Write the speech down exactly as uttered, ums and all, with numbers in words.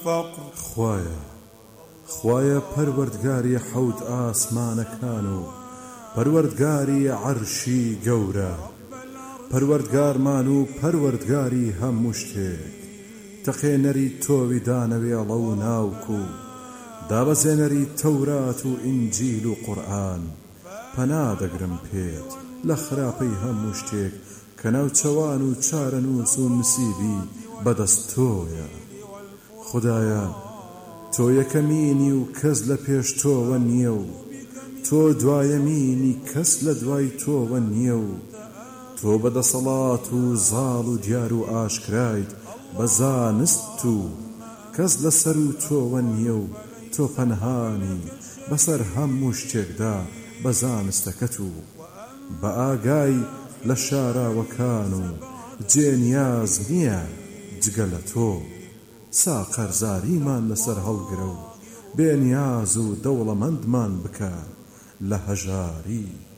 خوایا خوایا پەروەردگاری حەوت ئاسمانەکان و پەروەردگاری عەرشی گەورە، پەروەردگارمان و پەروەردگاری هەموو شتێک، تەقێنەری تۆوی دانەوێڵە و ناوک و دابەزێنەری تەورات و ئینجیل و قورئان. پەنادەگرم پێت لە خراپەی هەموو شتێک کە ناوچەوان و چارەنووس و نسیبی بەدەست تۆیە. خودایە تۆ یەکەمینی و کەس لە پێش تۆوە نییە و تۆ دوایەمینی کەس لە دوای تۆوە نییە و تۆ بەدەسەڵات و زاڵ و دیار و ئاشکرایت بە زانست و کەس لەسەر و تۆوە نییە و تۆ پەنهانی بەسەر هەموو شتێکدا بە زانستەکەت و بە ئاگای لە شاراوەکان و جێنیاز نییە جگە لە تۆ. ساقەرزاریمان لەسەر هەڵگرە و بێنیاز و دەوڵەمەندمان بکە لە هەژاری.